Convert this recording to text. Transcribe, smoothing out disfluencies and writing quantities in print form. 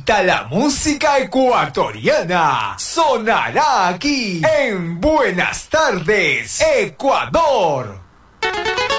vuelta la música ecuatoriana. Sonará aquí en Buenas tardes, Ecuador.